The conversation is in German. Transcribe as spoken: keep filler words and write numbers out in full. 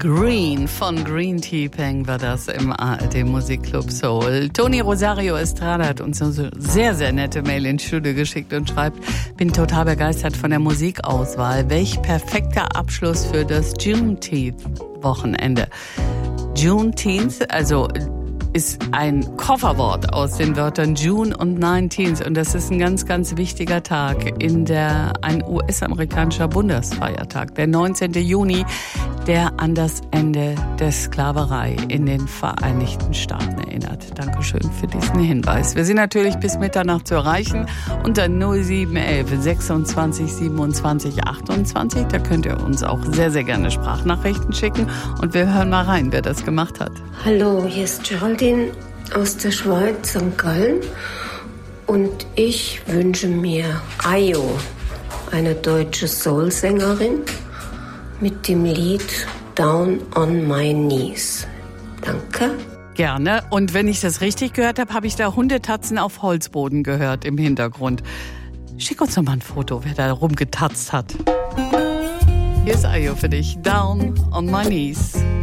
Green von Green Tea Peng war das im A R D Musikclub Soul. Tony Rosario Estrada hat uns eine sehr, sehr nette Mail ins Studio geschickt und schreibt, bin total begeistert von der Musikauswahl. Welch perfekter Abschluss für das Juneteenth-Wochenende. Juneteenth, also ist ein Kofferwort aus den Wörtern June und Nineteenth und das ist ein ganz, ganz wichtiger Tag in der, ein U S-amerikanischer Bundesfeiertag, der neunzehnten Juni, der an das Ende der Sklaverei in den Vereinigten Staaten erinnert. Dankeschön für diesen Hinweis. Wir sind natürlich bis Mitternacht zu erreichen unter null sieben elf sechsundzwanzig siebenundzwanzig achtundzwanzig. Da könnt ihr uns auch sehr, sehr gerne Sprachnachrichten schicken und wir hören mal rein, wer das gemacht hat. Hallo, hier ist Geraldine aus der Schweiz, Sankt Gallen. Und ich wünsche mir Ayo, eine deutsche Soul-Sängerin, mit dem Lied Down on My Knees. Danke. Gerne. Und wenn ich das richtig gehört habe, habe ich da Hundetatzen auf Holzboden gehört im Hintergrund. Schick uns doch mal ein Foto, wer da rumgetatzt hat. Hier ist Ayo für dich. Down on My Knees.